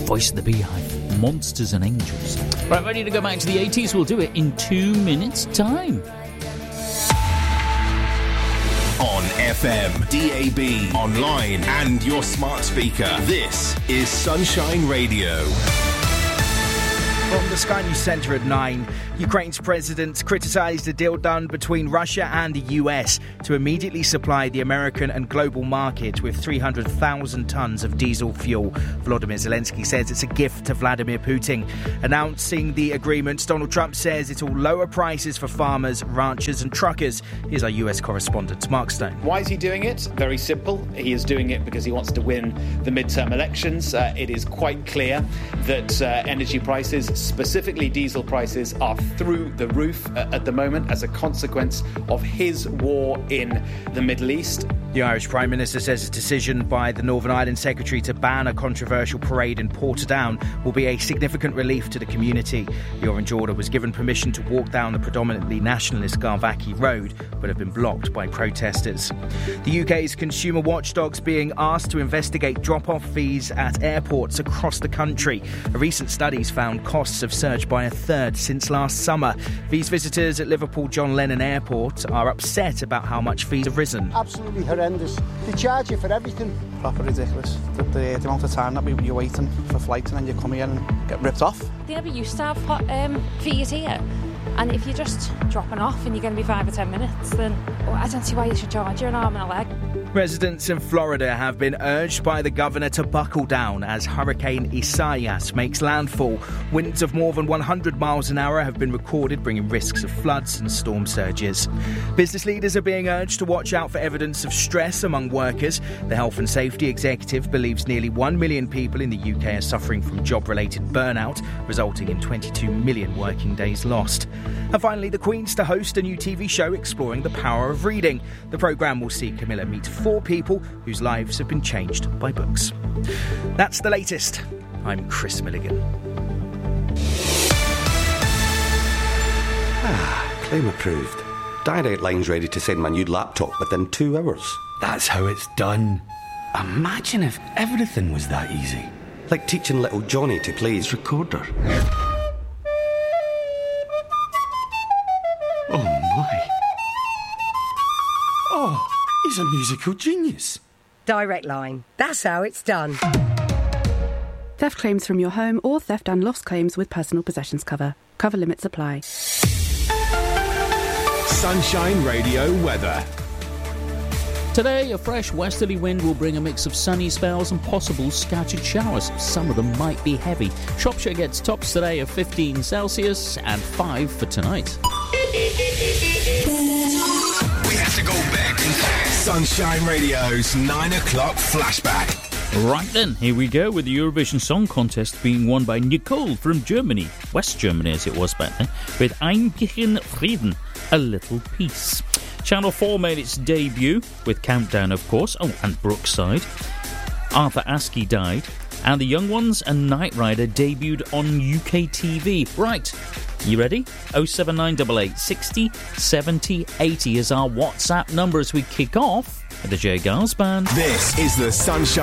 Voice of the Beehive, Monsters and Angels. Right, ready to go back to the 80s? We'll do it in 2 minutes' time. On FM, DAB, online, and your smart speaker. This is Sunshine Radio. From the Sky News Centre at 9, Ukraine's president criticised a deal done between Russia and the US to immediately supply the American and global market with 300,000 tonnes of diesel fuel. Volodymyr Zelensky says it's a gift to Vladimir Putin. Announcing the agreement, Donald Trump says it will lower prices for farmers, ranchers and truckers. Here's our US correspondent, Mark Stone. Why is he doing it? Very simple. He is doing it because he wants to win the midterm elections. It is quite clear that energy prices, specifically diesel prices, are through the roof at the moment as a consequence of his war in the Middle East. The Irish Prime Minister says a decision by the Northern Ireland Secretary to ban a controversial parade in Portadown will be a significant relief to the community. The Orange Order was given permission to walk down the predominantly nationalist Garvaki Road, but have been blocked by protesters. The UK's consumer watchdog's being asked to investigate drop-off fees at airports across the country. A recent study's found costs have surged by a third since last summer. These visitors at Liverpool John Lennon Airport are upset about how much fees have risen. Absolutely horrendous. They charge you for everything. Proper ridiculous. The amount of time that you're waiting for flights and then you come here and get ripped off. They never used to have fees here. And if you're just dropping off and you're going to be 5 or 10 minutes, then I don't see why you should charge you an arm and a leg. Residents in Florida have been urged by the governor to buckle down as Hurricane Isaias makes landfall. Winds of more than 100 miles an hour have been recorded, bringing risks of floods and storm surges. Business leaders are being urged to watch out for evidence of stress among workers. The Health and Safety Executive believes nearly 1 million people in the UK are suffering from job-related burnout, resulting in 22 million working days lost. And finally, the Queen's to host a new TV show exploring the power of reading. The programme will see Camilla meet 4 people whose lives have been changed by books. That's the latest. I'm Chris Milligan. Claim approved. Direct Line's ready to send my new laptop within 2 hours. That's how it's done. Imagine if everything was that easy. Like teaching little Johnny to play his recorder. Oh my. Oh, he's a musical genius. Direct Line. That's how it's done. Theft claims from your home or theft and loss claims with personal possessions cover. Cover limits apply. Sunshine Radio weather. Today, a fresh westerly wind will bring a mix of sunny spells and possible scattered showers. Some of them might be heavy. Shropshire gets tops today of 15 Celsius and 5 for tonight. We have to go back in time. Sunshine Radio's 9 o'clock flashback. Right then, here we go with the Eurovision Song Contest being won by Nicole from Germany, West Germany as it was back then, with Ein bisschen Frieden, A Little Peace. Channel 4 made its debut with Countdown, of course, and Brookside. Arthur Askey died, and The Young Ones and Knight Rider debuted on UK TV. Right, you ready? 07988 60 70 80 is our WhatsApp number as we kick off with the J. Giles Band. This is the Sunshine